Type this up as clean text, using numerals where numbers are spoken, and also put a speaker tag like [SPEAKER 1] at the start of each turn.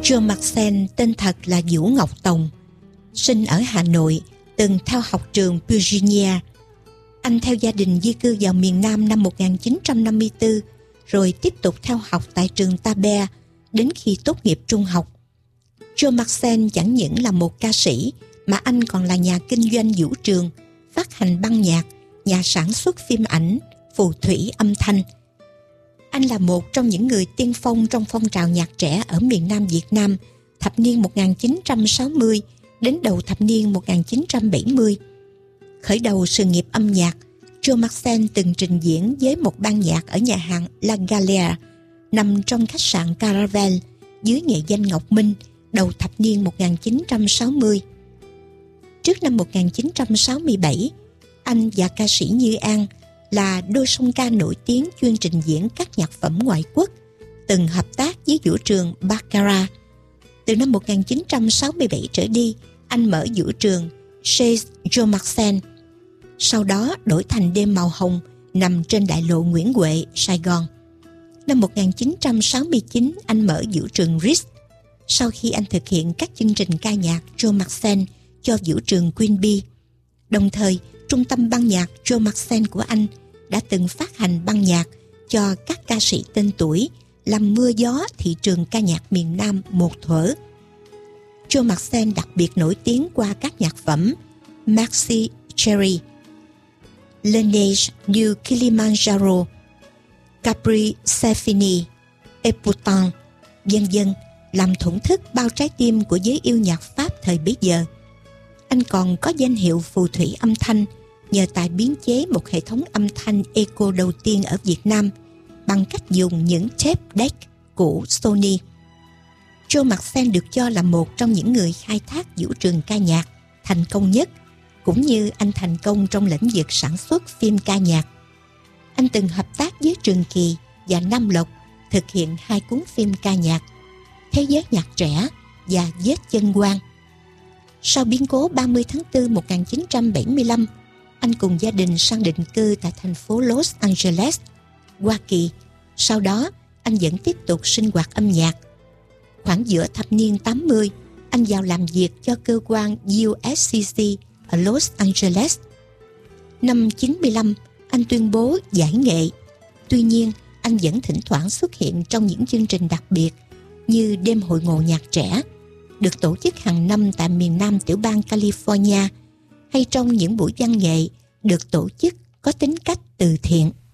[SPEAKER 1] Joe Maxen tên thật là Vũ Ngọc Tòng, sinh ở Hà Nội, từng theo học trường Virginia. Anh theo gia đình di cư vào miền Nam năm 1954, rồi tiếp tục theo học tại trường Taber đến khi tốt nghiệp trung học. Joe Maxen chẳng những là một ca sĩ, mà anh còn là nhà kinh doanh vũ trường, phát hành băng nhạc, nhà sản xuất phim ảnh, phù thủy âm thanh. Anh là một trong những người tiên phong trong phong trào nhạc trẻ ở miền Nam Việt Nam thập niên 1960 đến đầu thập niên 1970. Khởi đầu sự nghiệp âm nhạc, Joe Maxen từng trình diễn với một ban nhạc ở nhà hàng La Galère, nằm trong khách sạn Caravel dưới nghệ danh Ngọc Minh đầu thập niên 1960. Trước năm 1967, anh và ca sĩ Như An là đôi song ca nổi tiếng chuyên trình diễn các nhạc phẩm ngoại quốc, từng hợp tác với vũ trường Baccarat. Từ năm 1967 trở đi, anh mở vũ trường Chez Joe Maxen. Sau đó đổi thành Đêm Màu Hồng, nằm trên đại lộ Nguyễn Huệ, Sài Gòn. Năm 1969, anh mở vũ trường Ritz. Sau khi anh thực hiện các chương trình ca nhạc Joe Maxen cho vũ trường Queen Bee. Đồng thời, trung tâm ban nhạc Joe Maxen của anh đã từng phát hành băng nhạc cho các ca sĩ tên tuổi, làm mưa gió thị trường ca nhạc miền Nam một thuở. Joe Maxen đặc biệt nổi tiếng qua các nhạc phẩm Maxi Cherry, Lineage New Kilimanjaro, Capri Symphony, Epoutant, vân vân, làm thổn thức bao trái tim của giới yêu nhạc Pháp thời bấy giờ. Anh còn có danh hiệu phù thủy âm thanh nhờ tài biến chế một hệ thống âm thanh eco đầu tiên ở Việt Nam bằng cách dùng những tape deck của Sony. Joe Maxen được cho là một trong những người khai thác vũ trường ca nhạc thành công nhất, cũng như anh thành công trong lĩnh vực sản xuất phim ca nhạc. Anh từng hợp tác với Trường Kỳ và Nam Lộc thực hiện 2 cuốn phim ca nhạc Thế giới nhạc trẻ và Vết chân quan. Sau biến cố 30 tháng 4 1975, anh cùng gia đình sang định cư tại thành phố Los Angeles, Hoa Kỳ. Sau đó, anh vẫn tiếp tục sinh hoạt âm nhạc. Khoảng giữa thập niên 80, anh vào làm việc cho cơ quan USCC ở Los Angeles. Năm 95, anh tuyên bố giải nghệ. Tuy nhiên, anh vẫn thỉnh thoảng xuất hiện trong những chương trình đặc biệt như Đêm Hội ngộ nhạc trẻ, được tổ chức hàng năm tại miền Nam tiểu bang California, hay trong những buổi văn nghệ được tổ chức có tính cách từ thiện.